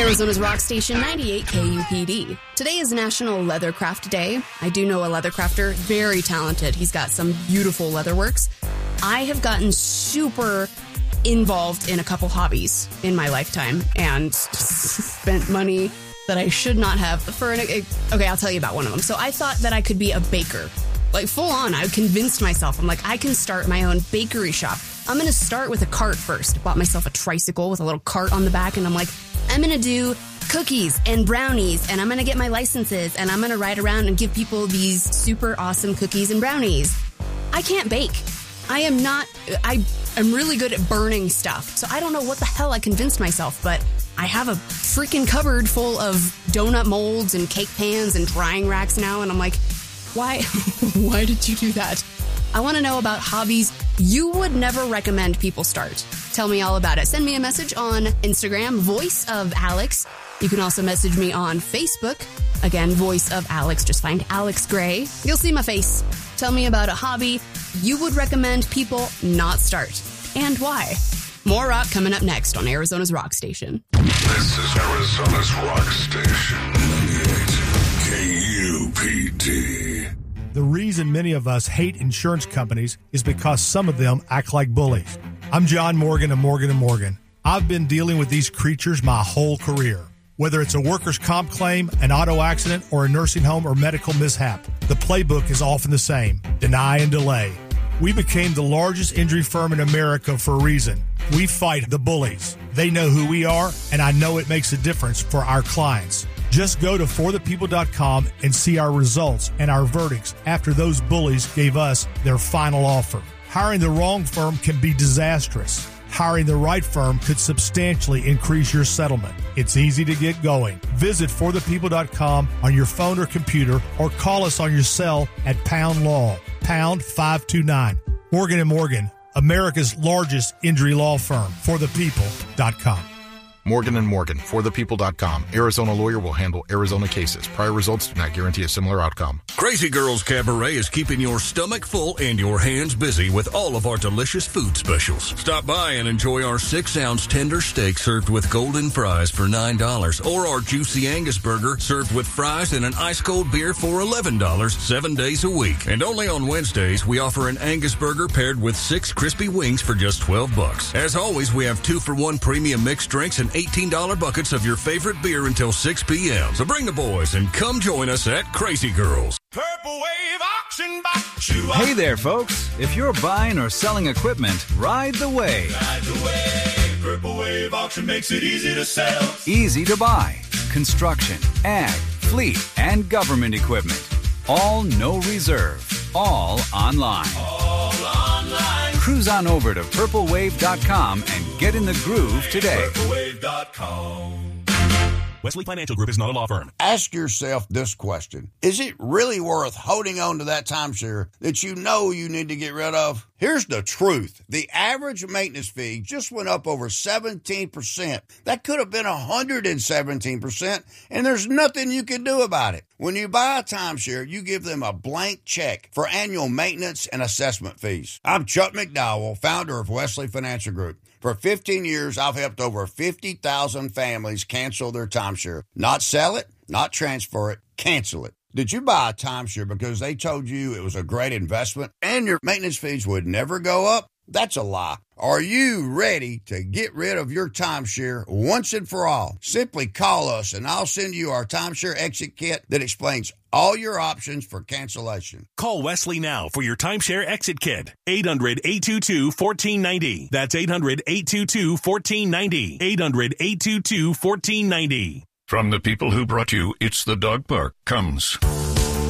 Arizona's rock station 98 KUPD. Today is National Leathercraft Day. I do know a leathercrafter, very talented. He's got some beautiful leatherworks. I have gotten super involved in a couple hobbies in my lifetime and spent money that I should not have for okay, I'll tell you about one of them. So I thought that I could be a baker. Like full on, I convinced myself. I'm like, I can start my own bakery shop. I'm going to start with a cart first. Bought myself a tricycle with a little cart on the back, and I'm like, I'm going to do cookies and brownies, and I'm going to get my licenses, and I'm going to ride around and give people these super awesome cookies and brownies. I can't bake. I'm really good at burning stuff. So I don't know what the hell I convinced myself, but I have a freaking cupboard full of donut molds and cake pans and drying racks now, and I'm like, why? Why did you do that? I want to know about hobbies you would never recommend people start. Tell me all about it. Send me a message on Instagram, Voice of Alex. You can also message me on Facebook. Again, Voice of Alex. Just find Alex Gray. You'll see my face. Tell me about a hobby you would recommend people not start and why. More rock coming up next on Arizona's Rock Station. This is Arizona's Rock Station, 98 KUPD. The reason many of us hate insurance companies is because some of them act like bullies. I'm John Morgan of Morgan & Morgan. I've been dealing with these creatures my whole career. Whether it's a workers' comp claim, an auto accident, or a nursing home or medical mishap, the playbook is often the same: deny and delay. We became the largest injury firm in America for a reason. We fight the bullies. They know who we are, and I know it makes a difference for our clients. Just go to forthepeople.com and see our results and our verdicts after those bullies gave us their final offer. Hiring the wrong firm can be disastrous. Hiring the right firm could substantially increase your settlement. It's easy to get going. Visit forthepeople.com on your phone or computer, or call us on your cell at Pound Law, pound 529. Morgan & Morgan, America's largest injury law firm. forthepeople.com. Morgan & Morgan, forthepeople.com. Arizona lawyer will handle Arizona cases. Prior results do not guarantee a similar outcome. Crazy Girls Cabaret is keeping your stomach full and your hands busy with all of our delicious food specials. Stop by and enjoy our 6-ounce tender steak served with golden fries for $9, or our juicy Angus burger served with fries and an ice-cold beer for $11 7 days a week. And only on Wednesdays, we offer an Angus burger paired with 6 crispy wings for just $12. As always, we have 2-for-1 premium mixed drinks and $18 buckets of your favorite beer until 6 p.m. So bring the boys and come join us at Crazy Girls. Purple Wave Auction Box. Hey there, folks. If you're buying or selling equipment, ride the wave. Ride the wave. Purple Wave Auction makes it easy to sell. Easy to buy. Construction, ag, fleet, and government equipment. All no reserve. All online. All online. Cruise on over to purplewave.com and get in the groove today. Purplewave.com. Wesley Financial Group is not a law firm. Ask yourself this question. Is it really worth holding on to that timeshare that you know you need to get rid of? Here's the truth. The average maintenance fee just went up over 17%. That could have been 117%, and there's nothing you can do about it. When you buy a timeshare, you give them a blank check for annual maintenance and assessment fees. I'm Chuck McDowell, founder of Wesley Financial Group. For 15 years, I've helped over 50,000 families cancel their timeshare. Not sell it, not transfer it, cancel it. Did you buy a timeshare because they told you it was a great investment and your maintenance fees would never go up? That's a lie. Are you ready to get rid of your timeshare once and for all? Simply call us and I'll send you our timeshare exit kit that explains all your options for cancellation. Call Wesley now for your timeshare exit kit. 800-822-1490. That's 800-822-1490. 800-822-1490. From the people who brought you It's the Dog Park comes